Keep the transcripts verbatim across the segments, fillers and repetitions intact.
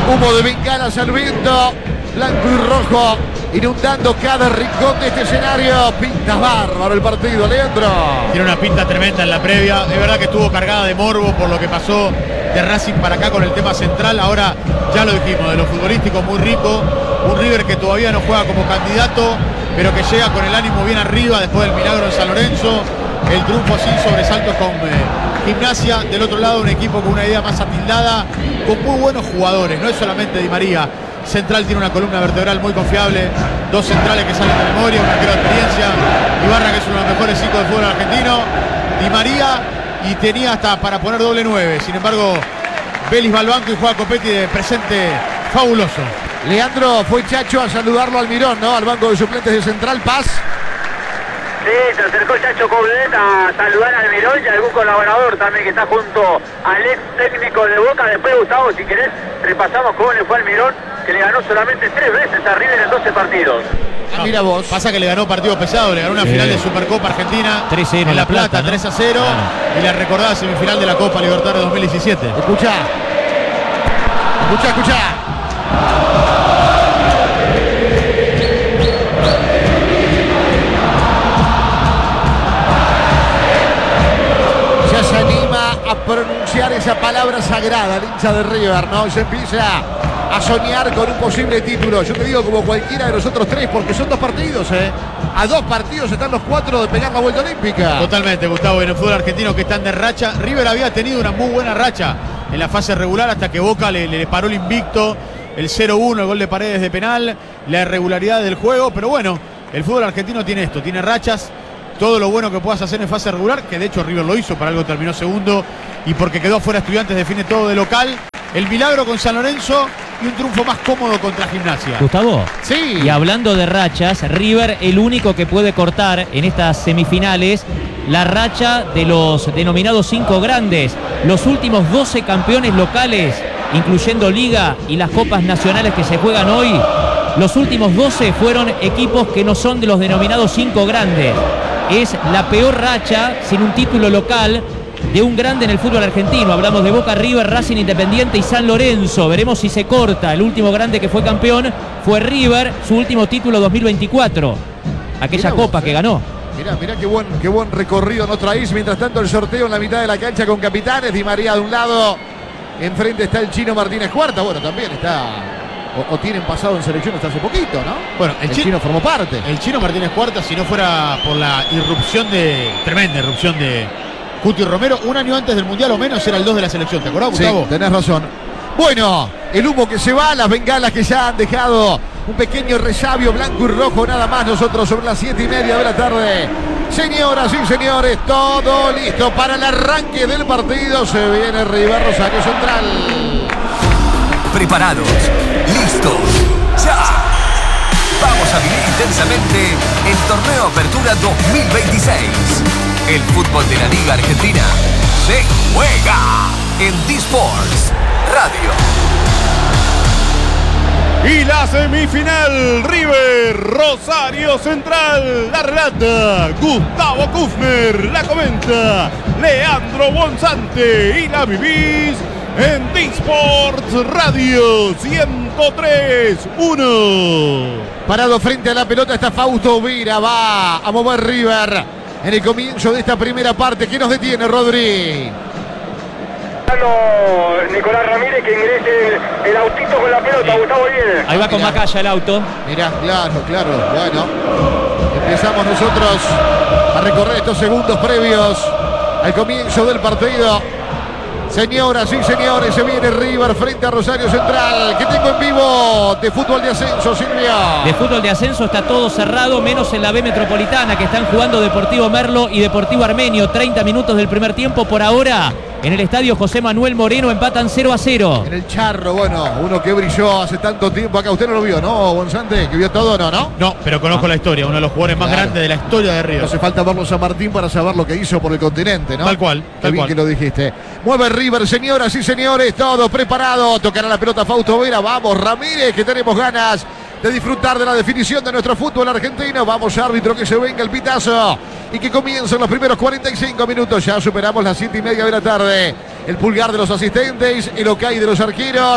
Humo de bengalas al viento, blanco y rojo, inundando cada rincón de este escenario. Pinta bárbaro el partido, Leandro. Tiene una pinta tremenda en la previa. Es verdad que estuvo cargada de morbo por lo que pasó de Racing para acá con el tema central. Ahora ya lo dijimos, de lo futbolístico muy rico. Un River que todavía no juega como candidato, pero que llega con el ánimo bien arriba después del milagro en San Lorenzo. El triunfo sin sobresaltos con eh, Gimnasia. Del otro lado un equipo con una idea más atildada, con muy buenos jugadores. No es solamente Di María. Central tiene una columna vertebral muy confiable. Dos centrales que salen de memoria, una gran experiencia. Ibarra, que es uno de los mejores cinco del fútbol argentino. Di María, y tenía hasta para poner doble nueve. Sin embargo, Vélez va al banco y juega Copetti de presente fabuloso. Leandro, fue Chacho a saludarlo al Mirón, ¿no? Al banco de suplentes de Central. Paz. Sí, se acercó Chacho Coudet a saludar al Mirón y a algún colaborador también que está junto al ex técnico de Boca. Después, Gustavo, si querés, repasamos cómo le fue al Mirón, que le ganó solamente tres veces a River en doce partidos. Ah, mira vos. Pasa que le ganó partido pesado, le ganó una sí. final de Supercopa Argentina tres cero en La Plata, Plata ¿no? tres a cero, ah. y la recordada semifinal de la Copa Libertadores dos mil diecisiete. Escucha, escucha, escucha. Ya se anima a pronunciar esa palabra sagrada, el hincha de River, ¿no? Se empieza a soñar con un posible título. Yo te digo, como cualquiera de los otros tres, porque son dos partidos, ¿eh? A dos partidos están los cuatro de pegar la vuelta olímpica. Totalmente, Gustavo. En el fútbol argentino que están de racha. River había tenido una muy buena racha en la fase regular hasta que Boca le, le paró el invicto. El cero uno, el gol de Paredes de penal, la irregularidad del juego. Pero bueno, el fútbol argentino tiene esto, tiene rachas. Todo lo bueno que puedas hacer en fase regular, que de hecho River lo hizo, para algo terminó segundo, y porque quedó fuera Estudiantes, define todo de local. El milagro con San Lorenzo y un triunfo más cómodo contra Gimnasia. Gustavo. Sí. Y hablando de rachas, River el único que puede cortar en estas semifinales la racha de los denominados cinco grandes. Los últimos doce campeones locales, incluyendo Liga y las copas nacionales que se juegan hoy, los últimos doce fueron equipos que no son de los denominados cinco grandes. Es la peor racha sin un título local de un grande en el fútbol argentino. Hablamos de Boca, River, Racing, Independiente y San Lorenzo. Veremos si se corta. El último grande que fue campeón fue River, su último título dos mil veinticuatro. Aquella mirá copa vos, que eh. ganó. Mirá, mirá qué buen, qué buen recorrido nos traéis. Mientras tanto, el sorteo en la mitad de la cancha con capitanes. Di María de un lado. Enfrente está el Chino Martínez Cuarta. Bueno, también está... O, o tienen pasado en selección hasta hace poquito, ¿no? Bueno, el, el chino, chino formó parte. El Chino Martínez Cuarta, si no fuera por la irrupción de... Tremenda irrupción de Cuti Romero, un año antes del Mundial o menos era el dos de la selección. ¿Te acordás, Gustavo? Sí, tenés razón. Bueno, el humo que se va, las bengalas que ya han dejado un pequeño resabio blanco y rojo, nada más. Nosotros sobre las siete y media de la tarde. Señoras y señores, todo listo para el arranque del partido. Se viene River, Rosario Central. Preparados, listos, ya. Vamos a vivir intensamente el Torneo Apertura dos mil veintiséis. El fútbol de la Liga Argentina se juega en D-Sports Radio. Y la semifinal, River, Rosario Central, la relata Gustavo Kufner, la comenta Leandro Bonzante y la vivís en D-Sports Radio ciento tres punto uno. Parado frente a la pelota está Fausto Vera, va a mover River en el comienzo de esta primera parte. ¿Qué nos detiene, Rodri? Nicolás Ramírez, que ingrese el, el autito con la pelota. Sí. Gustavo bien. Ahí va con Macaya el auto. Mirá, claro, claro. Bueno, empezamos nosotros a recorrer estos segundos previos al comienzo del partido. Señoras y señores, se viene River frente a Rosario Central. ¿Qué tengo en vivo de fútbol de ascenso, Silvia? De fútbol de ascenso está todo cerrado, menos en la B Metropolitana, que están jugando Deportivo Merlo y Deportivo Armenio. treinta minutos del primer tiempo por ahora. En el estadio José Manuel Moreno empatan cero a cero. En el Charro, bueno, uno que brilló hace tanto tiempo acá. Usted no lo vio, ¿no, Bonzante? Que vio todo, ¿no? No, no pero conozco ah. la historia. Uno de los jugadores más claro. grandes de la historia de River. No hace falta verlo San Martín para saber lo que hizo por el continente, ¿no? Tal cual. Qué tal bien cual. que lo dijiste. Mueve River, señoras y señores. Todo preparado. Tocará la pelota Fausto Vera. Vamos, Ramírez, que tenemos ganas de disfrutar de la definición de nuestro fútbol argentino. Vamos, árbitro, que se venga el pitazo y que comiencen los primeros cuarenta y cinco minutos. Ya superamos las siete y media de la tarde. El pulgar de los asistentes, el ok de los arqueros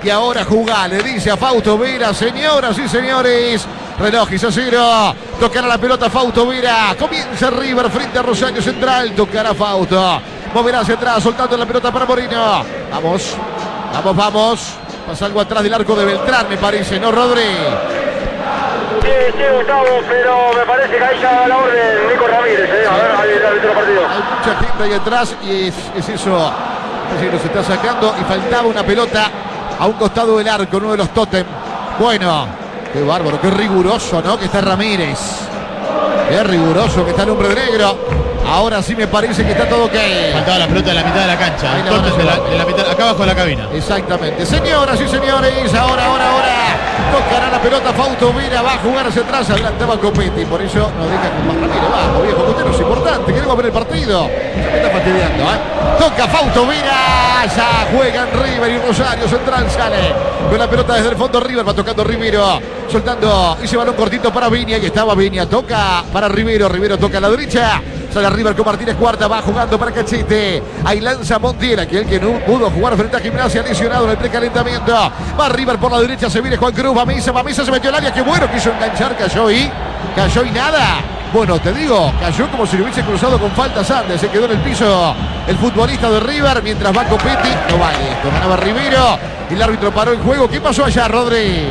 Y ahora jugá, le dice a Fausto Vera, señoras y señores. Reloj y cero. Tocará la pelota Fausto Vera. Comienza River frente a Rosario Central. Tocará Fausto. Moverá hacia atrás, soltando la pelota para Moreno. Vamos, vamos, vamos. Pasa algo atrás del arco de Beltrán, me parece, ¿no, Rodri? Sí, sí, Gustavo, pero me parece que ahí ya da la orden Nico Ramírez, ¿eh? A ver, ahí está el partido. Hay mucha gente ahí atrás y es, es eso. Así nos está sacando y faltaba una pelota a un costado del arco, uno de los tótem. Bueno, qué bárbaro, qué riguroso, ¿no? Que está Ramírez. Qué riguroso que está el hombre de negro. Ahora sí me parece que está todo ok. Faltaba la pelota de la mitad de la cancha. Ahí la Entonces, van a de la, llevar. de la mitad, acá abajo de la cabina. Exactamente. Señoras y señores, ahora, ahora, ahora. Tocará la pelota Fausto Vera, va a jugar hacia atrás, adelantaba Copetti. Por eso nos deja con más Ramírez. Vamos, viejo, que usted no es importante. Queremos ver el partido. Se me está fastidiando, ¿eh? Toca Fausto Vera. Ya juegan River y Rosario Central sale. Con la pelota desde el fondo River, va tocando Rivero. Soltando ese balón cortito para Viña. Y estaba Viña. Toca para Rivero. Rivero toca a la derecha. Sale River con Martínez Cuarta, va jugando para Cachete. Ahí lanza Montiel, aquel que no pudo jugar frente a Gimnasia, lesionado en el precalentamiento. Va River por la derecha, se viene Juan Cruz, va Mesa, va Mesa, se metió al área, qué bueno, quiso enganchar, cayó y cayó y nada. Bueno, te digo, cayó como si lo hubiese cruzado con falta Sandes, se quedó en el piso el futbolista de River, mientras va Copetti, no vale esto, ganaba Rivero, y el árbitro paró el juego. ¿Qué pasó allá, Rodri?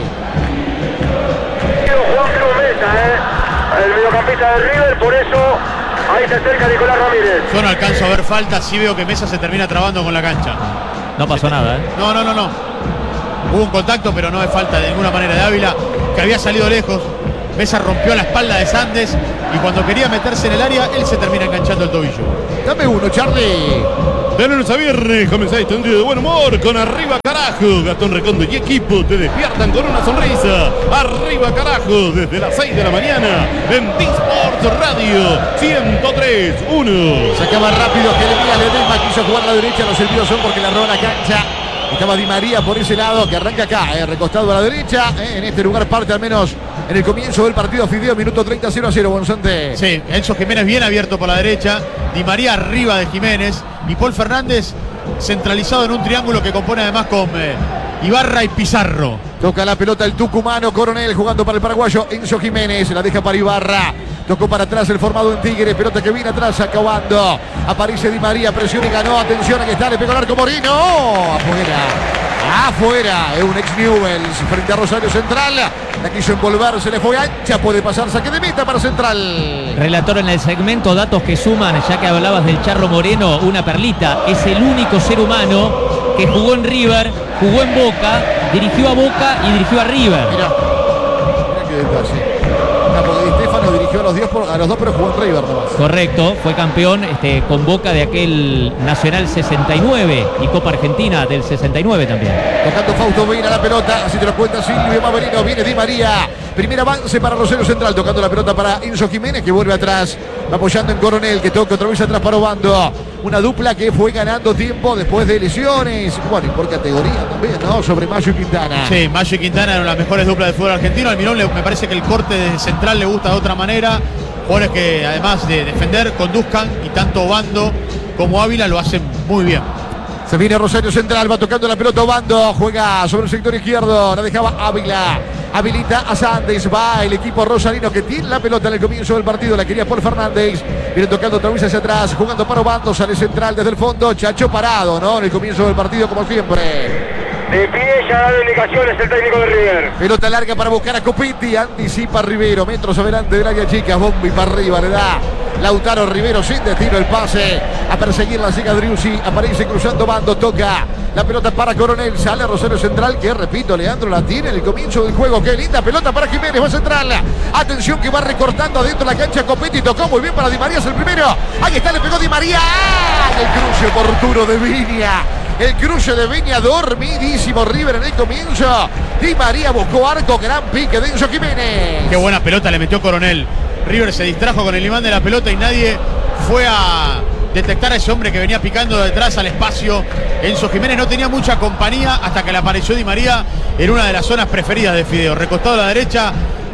Juan Cruz Mesa, ¿eh? El mediocampista de River, por eso ahí se acerca Nicolás Ramírez. Yo no alcanzo a ver falta, sí veo que Mesa se termina trabando con la cancha. No pasó nada, ¿eh? No, no, no, no. Hubo un contacto, pero no es falta de ninguna manera de Ávila, que había salido lejos. Mesa rompió la espalda de Sandes y cuando quería meterse en el área, él se termina enganchando el tobillo. Dame uno, Charlie. De lunes a viernes comenzáis tu día de buen humor con Arriba Carajo. Gastón Recondo y equipo te despiertan con una sonrisa. Arriba Carajo desde las seis de la mañana en T-Sports Radio ciento tres punto uno. Sacaba rápido Jeremías Ledesma, quiso jugar a la derecha, los servidores son porque le erró la cancha. Estaba Di María por ese lado, que arranca acá, eh, recostado a la derecha. Eh, en este lugar parte al menos en el comienzo del partido. Fideo, minuto treinta, cero a cero, Bonzante. Sí, Enzo Jiménez bien abierto por la derecha, Di María arriba de Jiménez y Paul Fernández centralizado en un triángulo que compone además con eh, Ibarra y Pizarro. Toca la pelota el tucumano, Coronel jugando para el paraguayo, Enzo Jiménez, la deja para Ibarra. Tocó para atrás el formado en Tigre, pelota que viene atrás acabando. Aparece Di María, presión y ganó. Atención, aquí está, le pegó el arco Moreno. Afuera, afuera. Es un ex Newell's frente a Rosario Central. La quiso envolver, se le fue ancha, puede pasar saque de meta para Central. Relator en el segmento, datos que suman, ya que hablabas del Charro Moreno, una perlita. Es el único ser humano que jugó en River, jugó en Boca, dirigió a Boca y dirigió a River. Mira, mira qué detalle. Porque Di Stéfano dirigió a los, diez por, a los dos, pero jugó en River nomás. Correcto, fue campeón este, con Boca de aquel Nacional sesenta y nueve y Copa Argentina del sesenta y nueve también. Tocando Fausto Vera la pelota, así te lo cuenta Silvio Maverino, viene Di María. Primer avance para Rosario Central, tocando la pelota para Enzo Jiménez, que vuelve atrás, va apoyando en Coronel, que toca otra vez atrás para Obando. Una dupla que fue ganando tiempo después de lesiones, bueno, y por categoría también, ¿no? Sobre Mayo y Quintana. Sí, Mayo y Quintana eran las mejores duplas del fútbol argentino. Al Mirón le, me parece que el corte de Central le gusta de otra manera. Jugadores que además de defender, conduzcan, y tanto Obando como Ávila lo hacen muy bien. Se viene Rosario Central, va tocando la pelota Obando, juega sobre el sector izquierdo, la dejaba Ávila. Habilita a Sandes, va el equipo rosarino que tiene la pelota en el comienzo del partido, la quería Paul Fernández, viene tocando otra vez hacia atrás, jugando para Obando, sale Central desde el fondo, Chacho parado, ¿no? En el comienzo del partido como siempre. De pie ya da indicaciones el técnico de River. Pelota larga para buscar a Copetti, anticipa Rivero, metros adelante del área chica, Bombi para arriba, le da Lautaro Rivero sin destino el pase, a perseguir la llega Driussi, aparece cruzando bando, toca la pelota para Coronel, sale Rosario Central, que repito, Leandro la tiene en el comienzo del juego, qué linda pelota para Jiménez, va Central, atención que va recortando adentro la cancha Copetti, tocó muy bien para Di María, es el primero, ahí está, le pegó Di María, ¡ah! El cruce oportuno de Viña. El cruce de Viña, dormidísimo River en el comienzo. Di María buscó arco, gran pique de Enzo Jiménez. Qué buena pelota le metió Coronel. River se distrajo con el imán de la pelota y nadie fue a detectar a ese hombre que venía picando detrás al espacio. Enzo Jiménez no tenía mucha compañía hasta que le apareció Di María en una de las zonas preferidas de Fideo. Recostado a la derecha,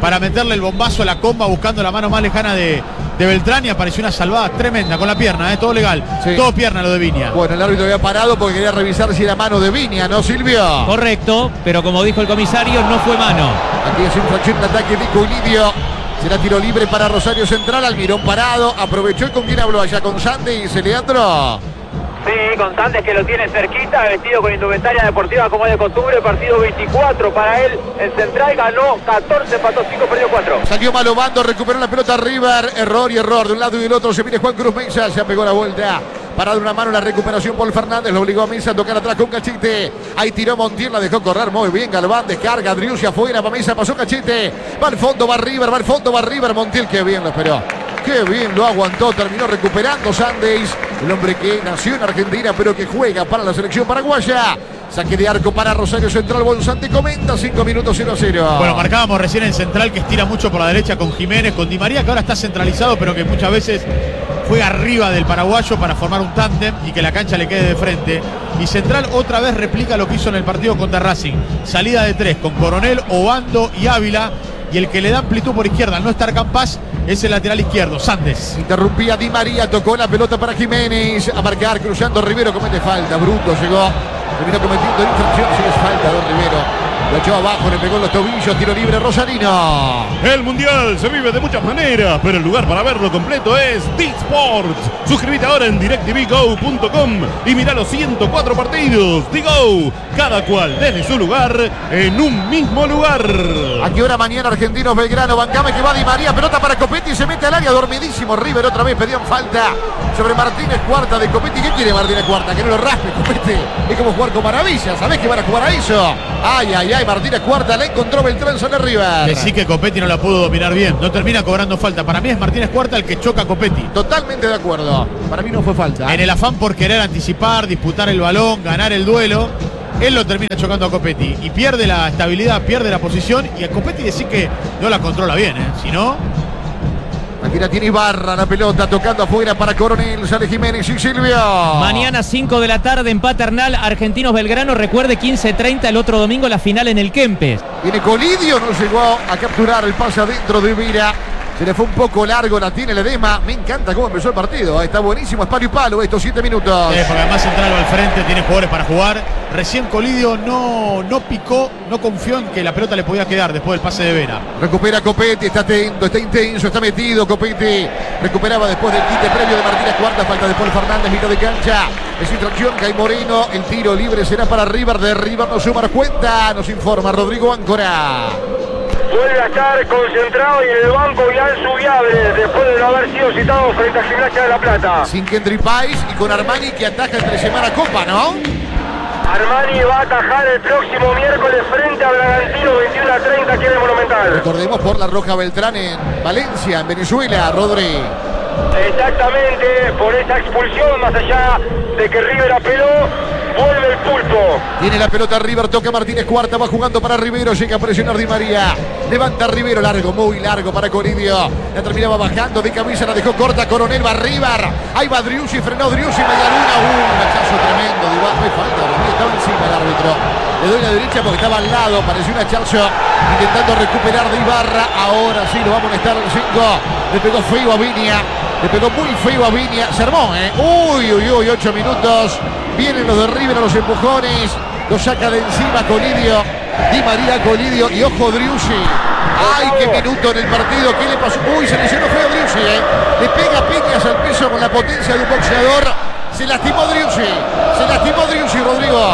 para meterle el bombazo a la comba buscando la mano más lejana de, de Beltrán y apareció una salvada tremenda con la pierna, ¿eh? Todo legal, sí. Todo pierna lo de Viña. Bueno, el árbitro había parado porque quería revisar si era mano de Viña, ¿no, Silvio? Correcto, pero como dijo el comisario, no fue mano. Aquí es infracción de ataque de Colidio. Será tiro libre para Rosario Central. Almirón parado, aprovechó. ¿Y con quién habló allá? ¿Con Sandy y Leandro? Sí, con Sandes que lo tiene cerquita, vestido con indumentaria deportiva como es de costumbre, partido veinticuatro para él, el Central ganó catorce, empató cinco, perdió cuatro. Salió Malobando, recuperó la pelota River, error y error, de un lado y del otro se viene Juan Cruz Mesa, ya pegó la vuelta. Para dar una mano en la recuperación, Paul Fernández lo obligó a Mesa a tocar atrás con Cachete. Ahí tiró Montiel, la dejó correr muy bien. Galván descarga, Driussi afuera, para Mesa, pasó Cachete. Va al fondo, va River, va al fondo, va River. Montiel, qué bien lo esperó. Qué bien lo aguantó, terminó recuperando Sandeis, el hombre que nació en Argentina pero que juega para la selección paraguaya. Saque de arco para Rosario Central, Bonsanti comenta, cinco minutos cero a cero. Bueno, marcábamos recién el Central que estira mucho por la derecha con Jiménez, con Di María, que ahora está centralizado pero que muchas veces juega arriba del paraguayo para formar un tándem y que la cancha le quede de frente. Y Central otra vez replica lo que hizo en el partido contra Racing. Salida de tres con Coronel, Obando y Ávila. Y el que le da amplitud por izquierda al no estar Campas es el lateral izquierdo, Sandes. Interrumpía Di María, tocó la pelota para Jiménez. A marcar, cruzando Rivero, comete falta. Bruto llegó, terminó cometiendo infracción. Si es falta de Rivero. Lo echó abajo, le pegó en los tobillos, tiro libre Rosarino. El Mundial se vive de muchas maneras, pero el lugar para verlo completo es D-Sports. Suscríbete ahora en directv go punto com y mira los ciento cuatro partidos. D-Go, cada cual desde su lugar, en un mismo lugar. ¿A qué hora mañana Argentinos Belgrano? Bancame que va Di María, pelota para Copetti y se mete al área, dormidísimo River, otra vez pedían falta sobre Martínez Cuarta de Copetti. ¿Qué quiere Martínez Cuarta? Que no lo raspe Copetti. Es como jugar con Maravilla, ¿sabés que van a jugar a eso? Ay, ay, ay, Martínez Cuarta la encontró Beltrán sobre River. Que sí que Copetti no la pudo dominar bien, no termina cobrando falta. Para mí es Martínez Cuarta el que choca a Copetti. Totalmente de acuerdo, para mí no fue falta. En el afán por querer anticipar, disputar el balón, ganar el duelo, él lo termina chocando a Copetti y pierde la estabilidad, pierde la posición y a Copetti decir que no la controla bien, ¿eh? Si no... Aquí la tiene Ibarra, la pelota tocando afuera para Coronel, sale Jiménez y Silvio. Mañana cinco de la tarde en Paternal, Argentinos Belgrano, recuerde quince treinta el otro domingo la final en el Kempes. Viene Colidio, no llegó a capturar el pase adentro de Vira. Se le fue un poco largo, la tiene Ledesma. Me encanta cómo empezó el partido. Está buenísimo, es palo y palo estos siete minutos. Sí, porque además Central va al frente, tiene jugadores para jugar. Recién Colidio no, no picó, no confió en que la pelota le podía quedar después del pase de Vera. Recupera Copetti, está atento, está intenso, está metido. Copetti recuperaba después del quite previo de Martínez Cuarta. Falta de Paul Fernández, mitad de cancha. Es infracción, Kai Moreno. El tiro libre será para River. De River no suma cuenta. Nos informa Rodrigo Áncora. Vuelve a estar concentrado y en el banco Ian Subiabre, después de no haber sido citado frente a Gimnasia de La Plata. Sin Kendry Pais y con Armani que ataja entre semana Copa, ¿no? Armani va a atajar el próximo miércoles frente a Bragantino, veintiuno a treinta aquí en el Monumental. Recordemos por la Roja Beltrán en Valencia, en Venezuela, Rodri. Exactamente, por esa expulsión, más allá de que River apeló, vuelve el pulpo. Tiene la pelota River, toca Martínez Cuarta, va jugando para Rivero, llega a presionar Di María. Levanta Rivero, largo, muy largo para Colidio. La terminaba bajando de camisa, la dejó corta, Coronel va River. Ahí va Driussi, frenó Driussi, media luna, un cachazo tremendo. Digo, no hay falta, estaba encima el árbitro. Le doy la derecha porque estaba al lado, pareció un hachazo intentando recuperar de Ibarra. Ahora sí lo va a molestar el cinco. Le pegó feo a Viña, le pegó muy feo a Viña. Se armó, ¿eh? Uy, uy, uy, ocho minutos. Vienen los de River a los empujones. Lo saca de encima Colidio. Di María Colidio y ojo Driussi. ¡Ay, qué minuto en el partido! ¿Qué le pasó? Uy, se lesionó feo Driussi, ¿eh? Le pega piñas al piso con la potencia de un boxeador. Se lastimó Driussi. Se lastimó Driussi, Rodrigo.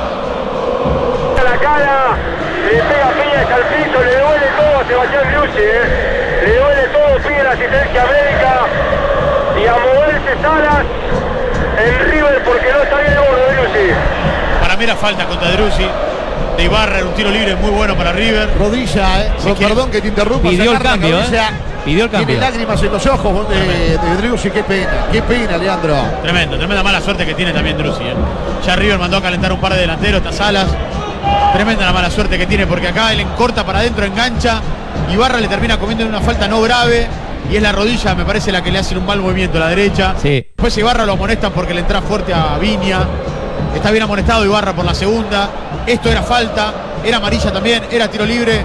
A la cara, le pega piñas al piso, le duele todo a Sebastián Driussi, ¿eh? Le duele todo, pide la asistencia médica y a moverse Salas en River porque no está bien el gordo Driussi. Para mí era falta contra Driussi. De Ibarra era un tiro libre muy bueno para River. Rodilla, eh. Si no, quiere, perdón que te interrumpa. Pidió el sacar la cambio, cabeza. eh. Pidió el cambio. Tiene lágrimas en los ojos de, de Driussi. Qué pena, qué pena, Leandro. Tremendo, tremenda mala suerte que tiene también Driussi, ¿eh? Ya River mandó a calentar un par de delanteros, estas Salas. Tremenda la mala suerte que tiene porque acá él en corta para adentro, engancha. Ibarra le termina comiendo una falta no grave. Y es la rodilla, me parece, la que le hace un mal movimiento a la derecha. Sí. Después Ibarra lo amonestan porque le entra fuerte a Viña. Está bien amonestado Ibarra por la segunda. Esto era falta, era amarilla también, era tiro libre.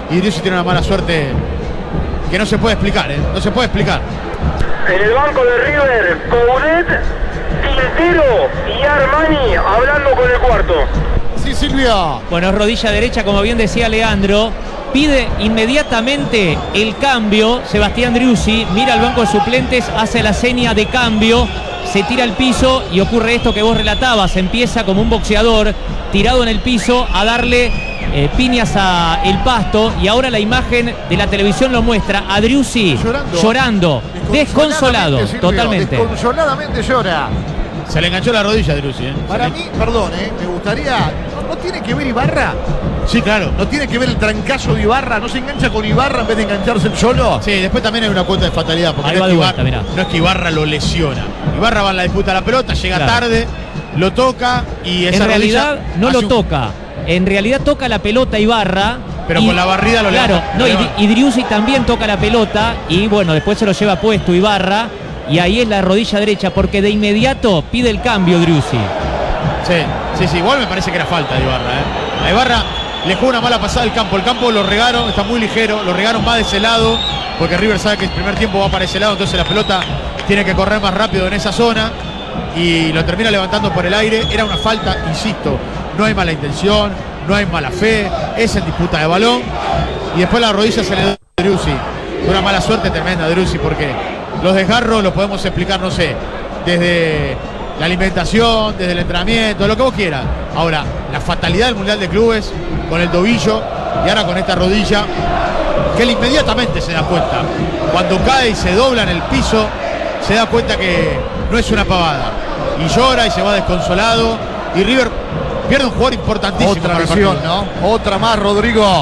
y Driussi tiene una mala suerte que no se puede explicar, ¿eh? No se puede explicar. En el banco de River, Coudet, Quintero y Armani hablando con el cuarto. Sí, Silvio. Bueno, es rodilla derecha, como bien decía Leandro. Pide inmediatamente el cambio. Sebastián Driussi mira al banco de suplentes, hace la seña de cambio, se tira al piso y ocurre esto que vos relatabas. Empieza como un boxeador tirado en el piso a darle eh, piñas a el pasto, y ahora la imagen de la televisión lo muestra a Driussi Llorando. llorando, desconsolado, Silvio, totalmente. Desconsoladamente llora. Se le enganchó la rodilla a Driussi, ¿eh? Para mí, perdón, ¿eh? me gustaría... ¿No tiene que ver Ibarra? Sí, claro. ¿No tiene que ver el trancazo de Ibarra? ¿No se engancha con Ibarra en vez de engancharse el solo? Sí, después también hay una cuota de fatalidad, porque Ahí no va es, de que vuelta, Ibarra, mirá. no es que Ibarra lo lesiona. Ibarra va en la disputa a la pelota, llega Claro. tarde, lo toca y esa En realidad rodilla no hace lo un- toca. En realidad toca la pelota Ibarra. Pero y- con la barrida lo Claro, levanta, no, lo y, levanta. y Driussi también toca la pelota y bueno, después se lo lleva puesto Ibarra y ahí es la rodilla derecha, porque de inmediato pide el cambio Driussi. Sí, sí, sí, igual me parece que era falta de Ibarra, ¿eh? A Ibarra le jugó una mala pasada al campo. El campo lo regaron, está muy ligero, lo regaron más de ese lado, porque River sabe que el primer tiempo va para ese lado, entonces la pelota tiene que correr más rápido en esa zona y lo termina levantando por el aire. Era una falta, insisto, no hay mala intención, no hay mala fe, es en disputa de balón. Y después la rodilla se le da a Driussi. Una mala suerte tremenda a Driussi, porque los desgarros los podemos explicar, no sé, desde la alimentación, desde el entrenamiento, lo que vos quieras. Ahora, la fatalidad del Mundial de Clubes con el tobillo y ahora con esta rodilla, que él inmediatamente se da cuenta. Cuando cae y se dobla en el piso, se da cuenta que no es una pavada. Y llora y se va desconsolado. Y River pierde un jugador importantísimo. Otra para el lesión, partido. ¿no? Otra más, Rodrigo.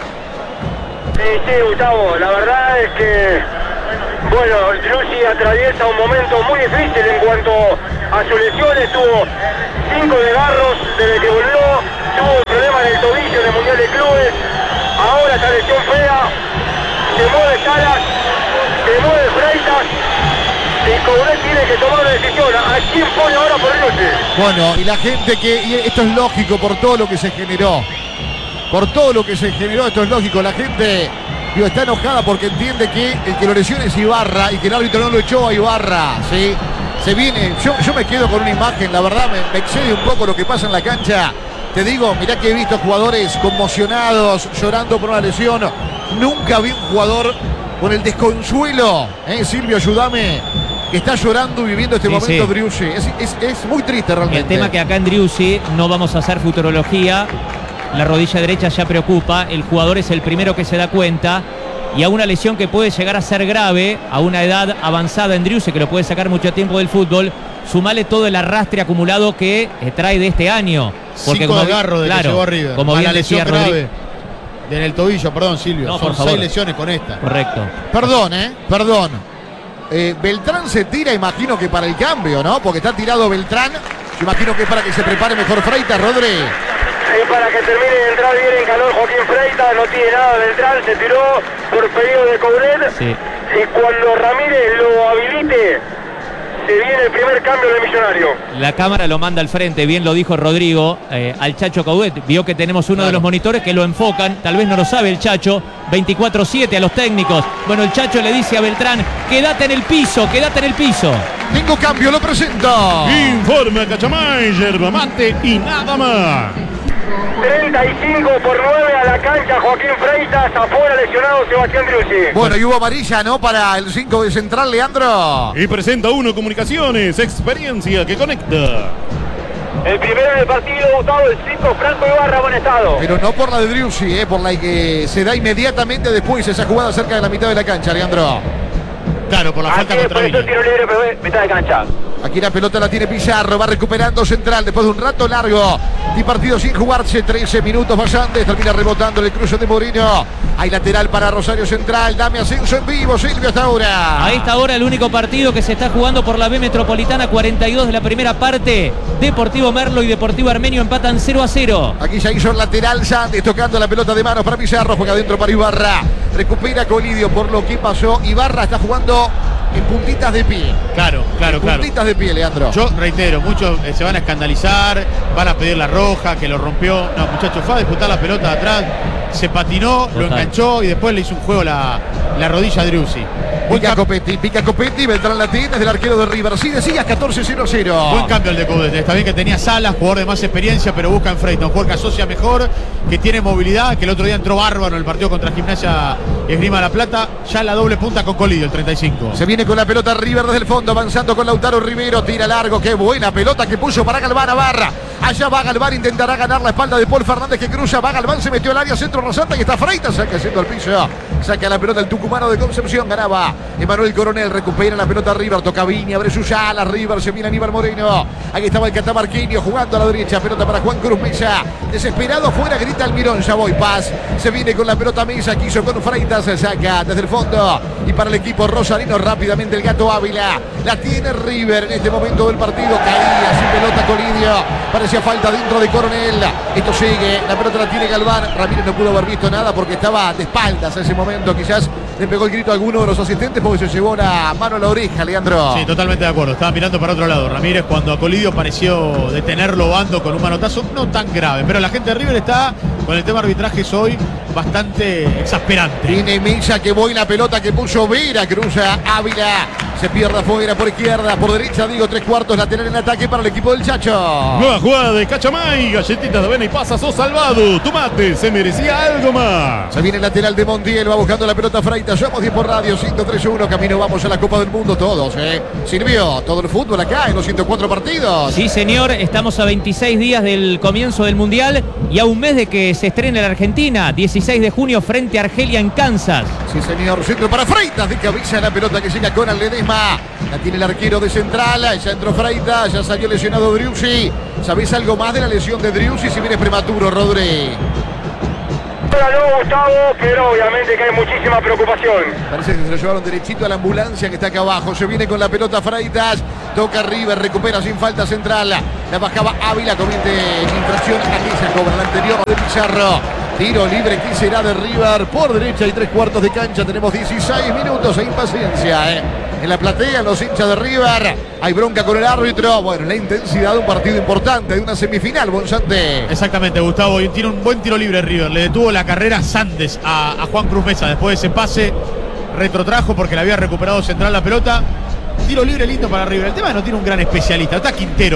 Sí, sí, Gustavo, la verdad es que, bueno, Driussi atraviesa un momento muy difícil en cuanto a sus lesiones. Tuvo cinco desgarros desde que volvió, tuvo un problema en el tobillo en el Mundial de Clubes, ahora esta lesión fea, se mueve Salas, se mueve Freitas, y Coudet tiene que tomar una decisión. ¿A quién pone ahora por Driussi? Bueno, y la gente que... Y esto es lógico por todo lo que se generó. Por todo lo que se generó, esto es lógico. La gente, digo, está enojada porque entiende que el que lo lesiona es Ibarra y que el árbitro no lo echó a Ibarra, ¿sí? Se viene, yo, yo me quedo con una imagen, la verdad me, me excede un poco lo que pasa en la cancha. Te digo, mirá que he visto jugadores conmocionados, llorando por una lesión. Nunca vi un jugador con el desconsuelo, ¿eh? Silvio, ayúdame, que está llorando y viviendo este Sí, momento sí. Driussi. Es, es, es muy triste realmente. El tema que acá en Driussi no vamos a hacer futurología. La rodilla derecha ya preocupa, el jugador es el primero que se da cuenta, y a una lesión que puede llegar a ser grave a una edad avanzada en Driussi, que lo puede sacar mucho tiempo del fútbol, sumale todo el arrastre acumulado que eh, trae de este año. Porque como Cinco vi- desgarros de claro, que llegó a River. como Más bien la lesión decía Rodri- grave en el tobillo, perdón Silvio. No, Son por favor. seis lesiones con esta. Correcto. Perdón, ¿eh? Perdón. Eh, Beltrán se tira, imagino que para el cambio, ¿no? Porque está tirado Beltrán. Yo imagino que es para que se prepare mejor Freitas, Rodri. Y para que termine de entrar bien en calor Joaquín Freitas, no tiene nada Beltrán, se tiró por pedido de Coudet. Sí. Y cuando Ramírez lo habilite, se viene el primer cambio de Millonario. La cámara lo manda al frente, bien lo dijo Rodrigo, eh, al Chacho Coudet. Vio que tenemos uno de los monitores que lo enfocan, tal vez no lo sabe el Chacho, veinticuatro siete a los técnicos. Bueno, el Chacho le dice a Beltrán, quédate en el piso, quédate en el piso. Tengo cambio, lo presento. Informa Cachamay, yerba mate y nada más. treinta y cinco por nueve a la cancha Joaquín Freitas, afuera lesionado Sebastián Driussi. Bueno, y hubo amarilla, ¿no? Para el cinco de central, Leandro. Y presenta uno Comunicaciones, experiencia que conecta. El primero en el partido, Gustavo, el cinco Franco Ibarra, buen estado. Pero no por la de Driussi, ¿eh? Por la que se da inmediatamente después esa jugada cerca de la mitad de la cancha, Leandro. Claro, por la Aquí falta después contra de Villa. tiro libre, pero eh, mitad de cancha. Aquí la pelota la tiene Pizarro, va recuperando central después de un rato largo y partido sin jugarse, trece minutos pasantes, termina rebotando el cruce de Mourinho. Hay lateral para Rosario Central, dame ascenso en vivo, Silvio, hasta ahora. A esta hora el único partido que se está jugando por la B Metropolitana, cuarenta y dos de la primera parte. Deportivo Merlo y Deportivo Armenio empatan cero a cero. Aquí ya hizo el lateral Sandes tocando la pelota de manos para Pizarro, juega adentro para Ibarra. Recupera Colidio por lo que pasó. Ibarra está jugando en puntitas de pie. Claro, claro, claro. Puntitas de pie, Leandro. Yo reitero, muchos eh, se van a escandalizar, van a pedir la roja, que lo rompió. No, muchachos, fue a disputar la pelota de atrás. se patinó, Total. lo enganchó y después le hizo un juego la, la rodilla a Driussi. Buen, Pica cam- Copetti, pica Copetti, Beltrán Latín desde el arquero de River. Sí, decías catorce cero cero. buen cambio el de Coudet. Está bien que tenía Salas, jugador de más experiencia, pero busca en Freitas, un jugador que asocia mejor, que tiene movilidad, que el otro día entró bárbaro en el partido contra Gimnasia Esgrima La Plata. Ya la doble punta con Colidio, el treinta y cinco. Se viene con la pelota River desde el fondo, avanzando con Lautaro Rivero, tira largo, qué buena pelota que puso para Galván Navarra. Allá va Galván, intentará ganar la espalda de Paul Fernández que cruza, va Galván, se metió al área, centro Rosata y está Freitas, saca haciendo el piso, saca la pelota el tucumano de Concepción, ganaba Emanuel Coronel, recupera la pelota River, toca Vini, abre sus alas, River, se viene Aníbal Moreno, ahí estaba el catamarqueño jugando a la derecha, pelota para Juan Cruz Mesa, desesperado afuera, grita Almirón, ya voy, Paz, se viene con la pelota Mesa, quiso con Freitas, se saca desde el fondo y para el equipo rosarino rápidamente el Gato Ávila, la tiene River en este momento del partido, caía sin pelota Colidio, parecía falta dentro de Coronel, esto sigue, la pelota la tiene Galván, Ramírez no pudo haber visto nada porque estaba de espaldas en ese momento, quizás le pegó el grito a alguno de los asistentes porque se llevó la mano a la oreja, Leandro. Sí, totalmente de acuerdo. Estaba mirando para otro lado Ramírez cuando a Colidio pareció detenerlo Bando con un manotazo no tan grave. Pero la gente de River está con el tema arbitrajes hoy bastante exasperante. Viene Mesa que voy la pelota que puso Vera, cruza Ávila, se pierde afuera por izquierda, por derecha, digo, tres cuartos lateral en ataque para el equipo del Chacho. Nueva jugada de Cachamay, galletitas de avena y pasas, sos salvado. Tu mate se merecía algo más. Se viene el lateral de Montiel, va buscando la pelota Freitas, somos diez por radio, ciento tres uno, camino vamos a la Copa del Mundo todos, ¿eh? Sirvió todo el fútbol acá en los ciento cuatro partidos. Sí, señor, estamos a veintiséis días del comienzo del Mundial y a un mes de que se estrene la Argentina, dieciséis de junio frente a Argelia en Kansas. Sí, señor, centro para Freitas, de cabeza la pelota que llega con Ledesma, la tiene el arquero de Central, ya entró Freitas, ya salió lesionado Driussi. ¿Sabés algo más de la lesión de Driussi si viene prematuro, Rodri? No, Gustavo, pero obviamente que hay muchísima preocupación. Parece que se lo llevaron derechito a la ambulancia que está acá abajo. Se viene con la pelota Freitas. Toca River, recupera sin falta Central. La bajaba Ávila, comete infracción. Aquí se cobra la anterior de Pizarro. Tiro libre, ¿qué será de River? Por derecha y tres cuartos de cancha. Tenemos dieciséis minutos e impaciencia, ¿eh? En la platea, los hinchas de River. Hay bronca con el árbitro. Bueno, la intensidad de un partido importante, de una semifinal, Bonzante. Exactamente, Gustavo. Y tiene un buen tiro libre River. Le detuvo la carrera Sandes a, a Juan Cruz Mesa. Después de ese pase, retrotrajo porque le había recuperado Central la pelota. Tiro libre lindo para River. El tema es que no tiene un gran especialista. Está Quintero.